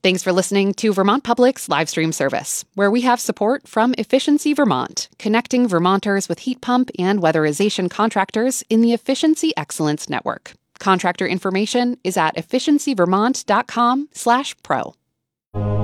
Thanks for listening to Vermont Public's live stream service, where we have support from Efficiency Vermont, connecting Vermonters with heat pump and weatherization contractors in the Efficiency Excellence Network. Contractor information is at efficiencyvermont.com/pro.